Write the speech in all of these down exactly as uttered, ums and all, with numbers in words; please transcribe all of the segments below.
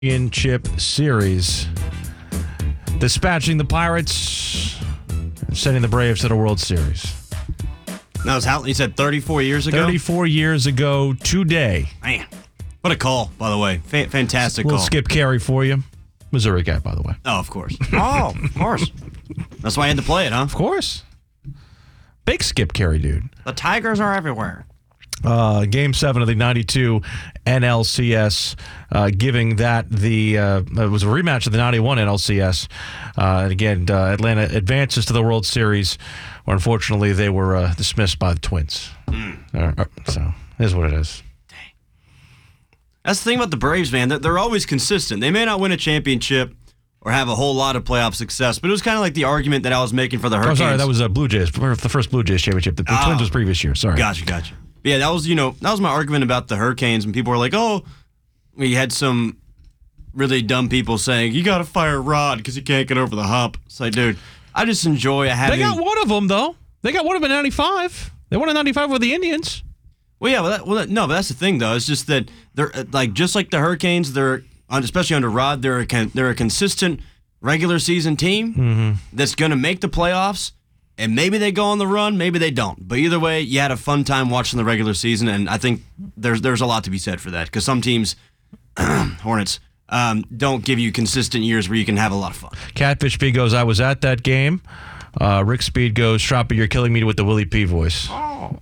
Championship Series. Dispatching the Pirates, sending the Braves to the World Series. That was how you said thirty-four years ago? thirty-four years ago today. Man, what a call, by the way. Fa- fantastic We'll call. skip Carey for you. Missouri guy, by the way. Oh, of course. oh, of course. That's why I had to play it, huh? Of course. Big Skip Carey, dude. The Tigers are everywhere. Uh, game seven of the ninety-two N L C S, uh, giving that the uh, it was a rematch of the ninety-one N L C S. Uh, and again, uh, Atlanta advances to the World Series, where unfortunately they were uh, dismissed by the Twins. Mm. Uh, so it is what it is. Dang. That's the thing about the Braves, man. They're, they're always consistent. They may not win a championship or have a whole lot of playoff success, but it was kind of like the argument that I was making for the Hurricanes. Oh, sorry, that was uh, Blue Jays, the first Blue Jays championship. The, the oh. Twins was previous year. Sorry. Gotcha, gotcha. Yeah, that was, you know, that was my argument about the Hurricanes, and people were like, oh, we had some really dumb people saying, you got to fire Rod because he can't get over the hump. It's like, dude, I just enjoy having... They got one of them, though. They got one of them in ninety-five. They won in ninety-five with the Indians. Well, yeah, well, that, well that, no, but that's the thing, though. It's just that they're, like, just like the Hurricanes, they're, especially under Rod, they're a, they're a consistent regular season team mm-hmm. that's going to make the playoffs. And maybe they go on the run, maybe they don't. But either way, you had a fun time watching the regular season, and I think there's there's a lot to be said for that. Because some teams, Hornets, um, don't give you consistent years where you can have a lot of fun. Catfish B goes, I was at that game. Uh, Rick Speed goes, Stropper, you're killing me with the Willie P voice. Oh.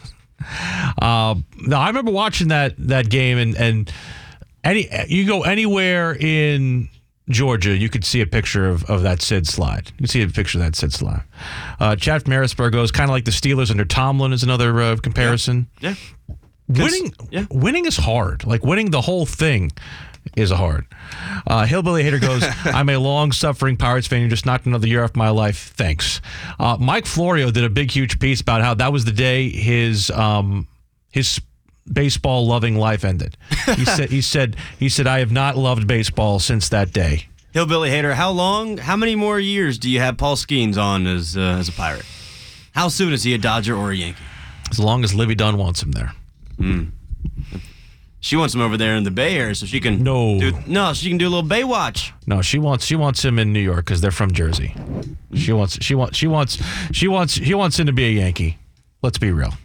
uh, no, I remember watching that that game, and, and any you go anywhere in Georgia, you could see a picture of, of that Sid slide. You can see a picture of that Sid slide. Uh, Chad from Harrisburg goes, kind of like the Steelers under Tomlin is another uh, comparison. Yeah. yeah. Winning, yeah. winning is hard. Like winning the whole thing is hard. Uh, Hillbilly Hater goes, I'm a long-suffering Pirates fan. You just knocked another year off my life. Thanks. Uh, Mike Florio did a big, huge piece about how that was the day his um, his baseball loving life ended. He said he said he said I have not loved baseball since that day. Hillbilly Hater, how long how many more years do you have Paul Skeens on as uh, as a Pirate? How soon is he a Dodger or a Yankee? As long as Livy Dunn wants him there. Mm. She wants him over there in the Bay Area so she can No. do, no, she can do a little Baywatch. No, she wants she wants him in New York cuz they're from Jersey. She wants she wants she wants she wants he wants him to be a Yankee. Let's be real.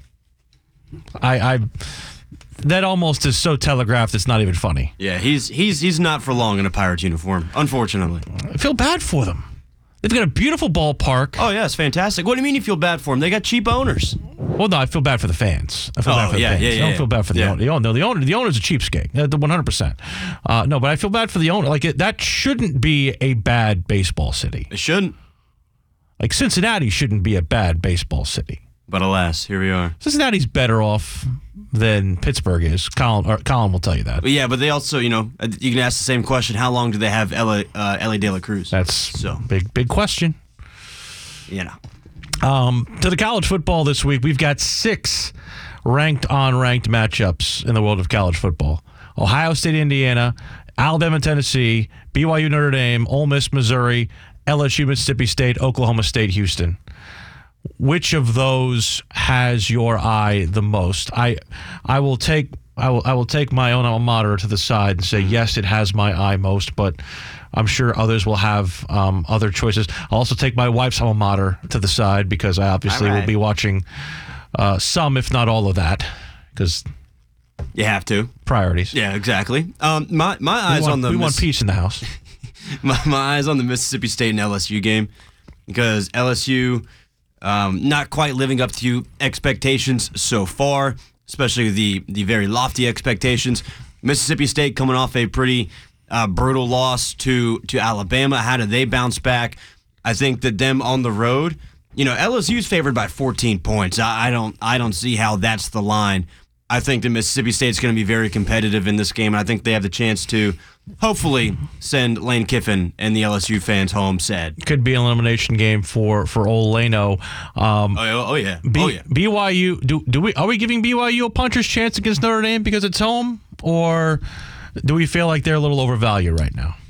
I I that almost is so telegraphed it's not even funny. Yeah, he's he's he's not for long in a Pirates uniform, unfortunately. I feel bad for them. They've got a beautiful ballpark. Oh yeah, it's fantastic. What do you mean you feel bad for them? They got cheap owners. Well, no, I feel bad for the fans. I feel oh, bad for the yeah, fans. Yeah, yeah, I don't yeah. feel bad for the yeah. owner. The owner, the owner, the owner's a cheapskate. Uh, the one hundred percent. Uh, no, but I feel bad for the owner. Like it, that shouldn't be a bad baseball city. It shouldn't. Like Cincinnati shouldn't be a bad baseball city. But alas, here we are. Cincinnati's better off than Pittsburgh is. Colin, or Colin will tell you that. But yeah, but they also, you know, you can ask the same question. How long do they have Ellie, uh, Ellie De La Cruz? That's so big, big question. You know. Um, to the college football this week, we've got six ranked unranked matchups in the world of college football. Ohio State, Indiana, Alabama, Tennessee, B Y U, Notre Dame, Ole Miss, Missouri, L S U, Mississippi State, Oklahoma State, Houston. Which of those has your eye the most? I I will take I will I will take my own alma mater to the side and say yes, it has my eye most, but I'm sure others will have um, other choices. I'll also take my wife's alma mater to the side because I obviously right. will be watching uh, some, if not all of that, because you have to priorities. Yeah, exactly. Um, my my eyes want, on the we Miss- want peace in the house. my my eyes on the Mississippi State and L S U game because L S U um, not quite living up to expectations so far, especially the the very lofty expectations. Mississippi State coming off a pretty Uh, brutal loss to, to Alabama. How do they bounce back? I think that them on the road, you know, L S U's favored by fourteen points. I, I don't I don't see how that's the line. I think that Mississippi State's going to be very competitive in this game, and I think they have the chance to hopefully send Lane Kiffin and the L S U fans home sad. Could be an elimination game for for old Lano. Um, oh, oh yeah, B, oh yeah. B Y U. Do do we are we giving B Y U a puncher's chance against Notre Dame because it's home, or do we feel like they're a little overvalued right now?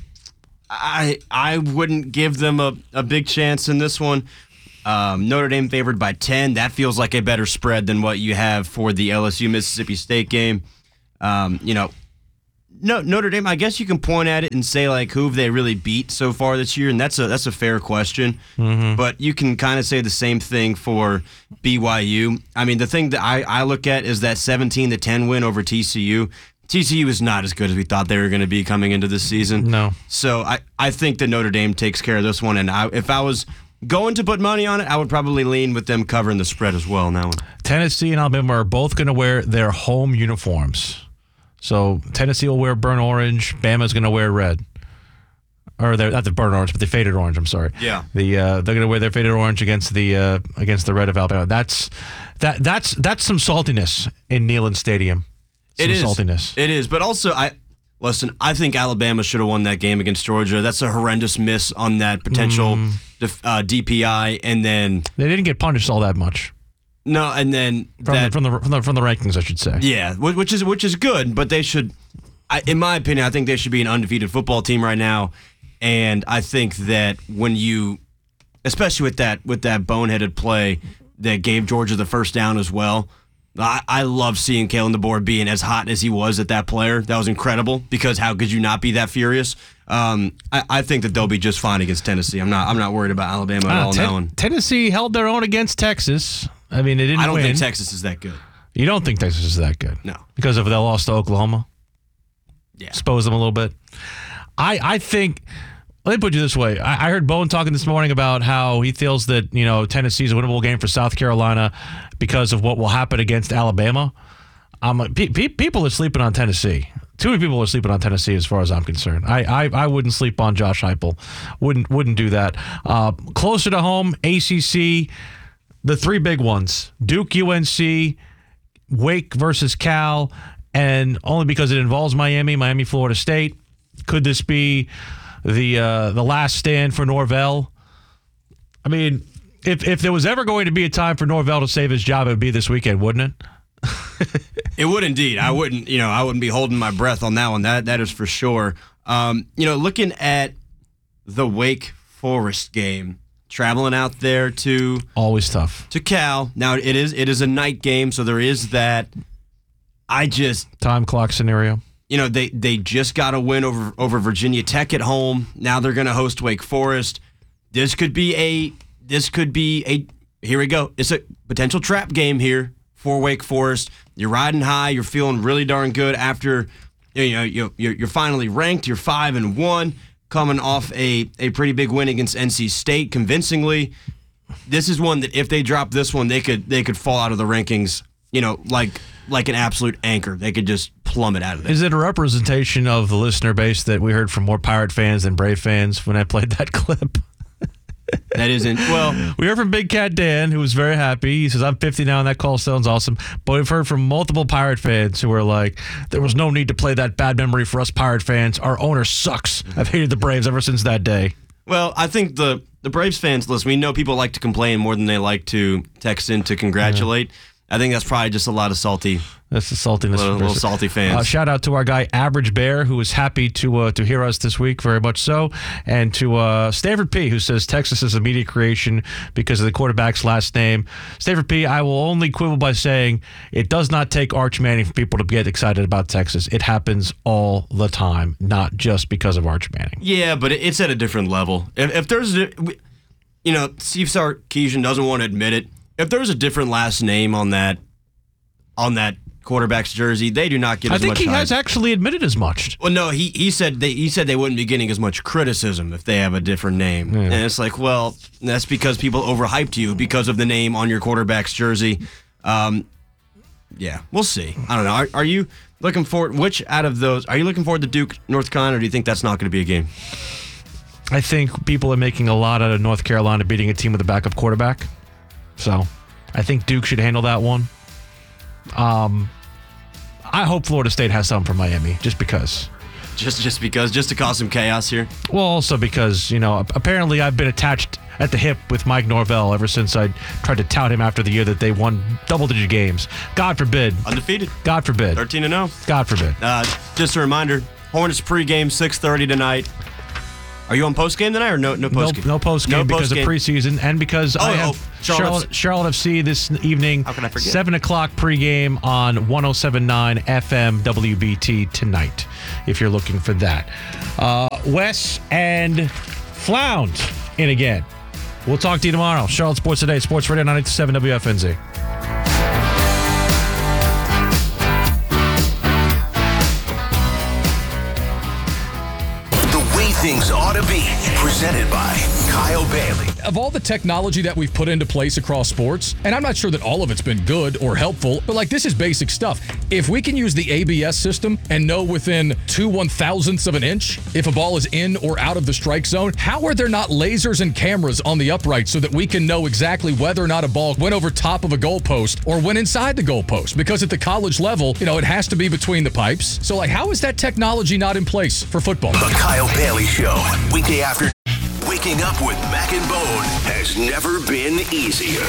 I I wouldn't give them a, a big chance in this one. Um, Notre Dame favored by ten. That feels like a better spread than what you have for the L S U Mississippi State game. Um, you know, no, Notre Dame, I guess you can point at it and say, like, who have they really beat so far this year? And that's a that's a fair question. Mm-hmm. But you can kind of say the same thing for B Y U. I mean, the thing that I, I look at is that seventeen to ten win over T C U. T C U is not as good as we thought they were going to be coming into this season. No. So I, I think that Notre Dame takes care of this one. And I, if I was going to put money on it, I would probably lean with them covering the spread as well in that one. Tennessee and Alabama are both going to wear their home uniforms. So Tennessee will wear burnt orange. Bama's going to wear red. Or they're not the burnt orange, but the faded orange. I'm sorry. Yeah. The uh, they're going to wear their faded orange against the uh, against the red of Alabama. That's that that's that's some saltiness in Neyland Stadium. Some it is saltiness. It is, but also I listen. I think Alabama should have won that game against Georgia. That's a horrendous miss on that potential Mm. def- uh, D P I, and then They didn't get punished all that much no, and then from that, the, from the from the from the rankings, I should say. yeah, wh- which is which is good, but they should. I, in my opinion, I think they should be an undefeated football team right now, and I think that when you, especially with that with that boneheaded play that gave Georgia the first down as well. I, I love seeing Kalen DeBoer being as hot as he was at that player. That was incredible because how could you not be that furious? Um, I, I think that they'll be just fine against Tennessee. I'm not I'm not worried about Alabama at Uh, all. Ten- that one. Tennessee held their own against Texas. I mean, they didn't I don't win. think Texas is that good. You don't think Texas is that good? No. Because of their loss to Oklahoma? Yeah. Expose them a little bit. I, I think, let me put it this way. I, I heard Bowen talking this morning about how he feels that, you know, Tennessee's a winnable game for South Carolina because of what will happen against Alabama. Um, pe- pe- people are sleeping on Tennessee. Too many people are sleeping on Tennessee as far as I'm concerned. I I, I wouldn't sleep on Josh Heupel. Wouldn't, wouldn't do that. Uh, closer to home, A C C, the three big ones, Duke, U N C, Wake versus Cal, and only because it involves Miami, Miami, Florida State. Could this be the uh, the last stand for Norvell? I mean, if if there was ever going to be a time for Norvell to save his job, it would be this weekend, wouldn't it? It would indeed. I wouldn't, you know, I wouldn't be holding my breath on that one. That that is for sure. Um, you know, looking at the Wake Forest game, traveling out there to Always tough. to Cal. Now it is it is a night game, so there is that. I just Time clock scenario. you know, they they just got a win over over Virginia Tech at home. Now they're going to host Wake Forest. This could be a this could be a here we go. It's a potential trap game here for Wake Forest. You're riding high. You're feeling really darn good after you know you you're, you're finally ranked. You're five and one, coming off a a pretty big win against N C State convincingly. This is one that if they drop this one, they could they could fall out of the rankings. You know, like like an absolute anchor. They could just plummet out of there. Is it a representation of the listener base that we heard from more Pirate fans than Brave fans when I played that clip? That isn't well. We heard from Big Cat Dan, who was very happy. He says, I'm fifty now, and that call sounds awesome. But we've heard from multiple Pirate fans who were like, there was no need to play that bad memory for us Pirate fans. Our owner sucks. I've hated the Braves ever since that day. Well, I think the the Braves fans, listen, we know people like to complain more than they like to text in to congratulate. Yeah. I think that's probably just a lot of salty. That's the saltiness. Little, little salty fans. Uh, shout out to our guy Average Bear, who was happy to uh, to hear us this week, very much so, and to uh, Stanford P, who says Texas is a media creation because of the quarterback's last name. Stanford P, I will only quibble by saying it does not take Arch Manning for people to get excited about Texas. It happens all the time, not just because of Arch Manning. Yeah, but it's at a different level. If, if there's, a, you know, Steve Sarkisian doesn't want to admit it. If there's a different last name on that, on that quarterback's jersey, they do not get I as think much he hype. has actually admitted as much. Well, no, he he said they he said they wouldn't be getting as much criticism if they have a different name, Yeah. and it's like, well, that's because people overhyped you because of the name on your quarterback's jersey. Um, yeah, we'll see. I don't know. Are, are you looking forward? Which out of those are you looking forward to? Duke, North Carolina, or do you think that's not going to be a game? I think people are making a lot out of North Carolina beating a team with a backup quarterback. So I think Duke should handle that one. Um, I hope Florida State has something for Miami, just because. Just just because, just to cause some chaos here. Well, also because, you know, apparently I've been attached at the hip with Mike Norvell ever since I tried to tout him after the year that they won double-digit games. God forbid. Undefeated. God forbid. thirteen and oh. God forbid. Uh, just a reminder, Hornets pregame, six thirty tonight. Are you on post game tonight or no? No No, post game. no post game No because postgame. of preseason and because Oh, I oh, have Charlotte Charlotte, F C. Charlotte F C this evening. How can I forget? Seven o'clock pregame on one oh seven point nine F M W B T tonight. If you're looking for that, uh, Wes and Flound in again. We'll talk to you tomorrow. Charlotte Sports Today, Sports Radio ninety-two point seven W F N Z. Things ought to be presented by Kyle Bailey. Of all the technology that we've put into place across sports, and I'm not sure that all of it's been good or helpful, but like this is basic stuff. If we can use the A B S system and know within two one thousandths of an inch if a ball is in or out of the strike zone, how are there not lasers and cameras on the upright so that we can know exactly whether or not a ball went over top of a goalpost or went inside the goalpost? Because at the college level, you know, it has to be between the pipes. So like, how is that technology not in place for football? The Kyle Bailey Show, weekday after. Waking up with Mac and Bone has never been easier.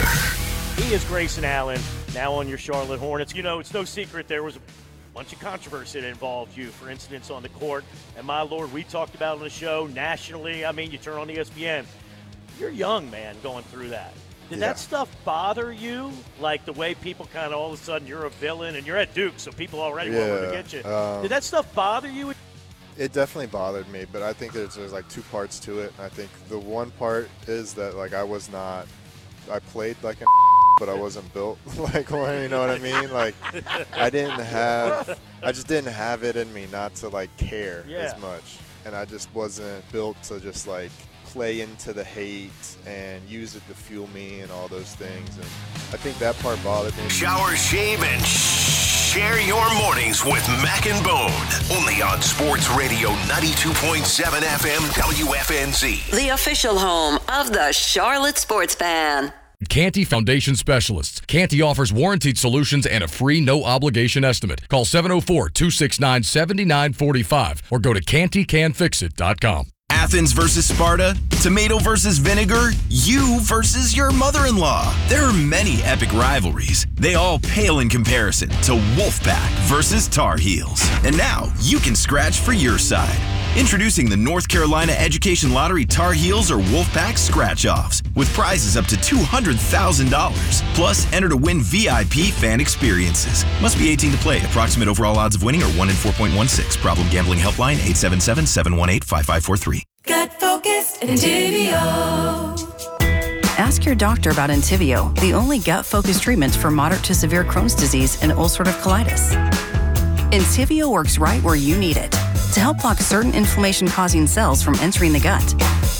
He is Grayson Allen, now on your Charlotte Hornets. You know, it's no secret there was a bunch of controversy that involved you for incidents on the court. And my Lord, we talked about on the show nationally. I mean, you turn on E S P N. You're young, man, going through that. Did Yeah. that stuff bother you? Like the way people kind of all of a sudden you're a villain and you're at Duke, so people already want to Yeah, get you. um, Did that stuff bother you? It definitely bothered me, but I think there's, there's like two parts to it. And I think the one part is that like I was not, I played like a but I wasn't built like one, you know what I mean? Like I didn't have, I just didn't have it in me not to like care Yeah. as much. And I just wasn't built to just like play into the hate and use it to fuel me and all those things. And I think that part bothered me. Shower, shave, and share your mornings with Mac and Bone. Only on Sports Radio ninety-two point seven F M W F N Z. The official home of the Charlotte Sports Fan. Canty Foundation Specialists. Canty offers warranted solutions and a free no-obligation estimate. Call seven oh four, two six nine, seven nine four five or go to canty can fix it dot com. Athens versus Sparta, tomato versus vinegar, you versus your mother-in-law. There are many epic rivalries. They all pale in comparison to Wolfpack versus Tar Heels. And now you can scratch for your side. Introducing the North Carolina Education Lottery Tar Heels or Wolfpack Scratch-Offs with prizes up to two hundred thousand dollars. Plus, enter to win V I P fan experiences. Must be eighteen to play. Approximate overall odds of winning are one in four point one six. Problem gambling helpline eight seven seven, seven one eight, five five four three. Gut focused Entivio. Ask your doctor about Entivio, the only gut-focused treatment for moderate to severe Crohn's disease and ulcerative colitis. Entivio works right where you need it to help block certain inflammation-causing cells from entering the gut.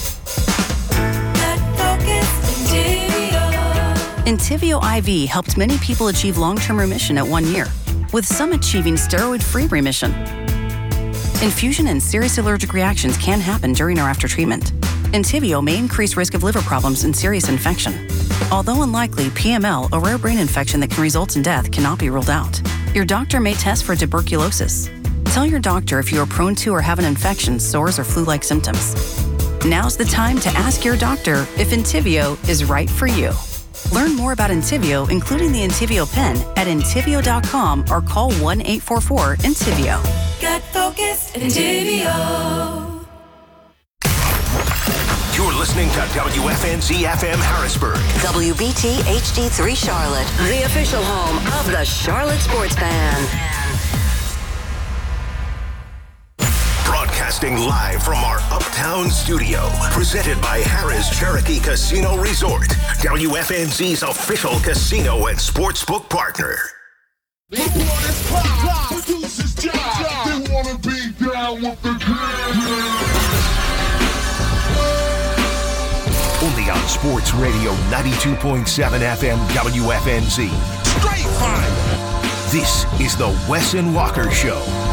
Gut focused Entivio. Entivio I V helped many people achieve long-term remission at one year, with some achieving steroid-free remission. Infusion and serious allergic reactions can happen during or after treatment. Entivio may increase risk of liver problems and serious infection. Although unlikely, P M L, a rare brain infection that can result in death, cannot be ruled out. Your doctor may test for tuberculosis. Tell your doctor if you are prone to or have an infection, sores, or flu-like symptoms. Now's the time to ask your doctor if Entivio is right for you. Learn more about Entivio, including the Entivio pen, at entivio dot com or call one eight four four Entivio. Gut focused Entivio. You're listening to W F N Z F M Harrisburg. W B T H D three Charlotte, the official home of the Charlotte Sports Fan. Broadcasting live from our Uptown studio. Presented by Harrah's Cherokee Casino Resort. W F N Z's official casino and sportsbook partner. They wanna be down with the Only on Sports Radio ninety-two point seven F M W F N Z. Straight fire. This is the Wes and Walker Show.